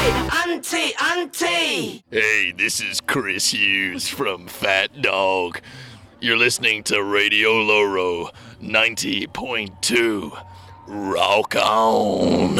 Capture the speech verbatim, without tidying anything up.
Auntie, auntie! Hey, this is Chris Hughes from Fat Dog. You're listening to Radio Loro ninety point two. Rock on!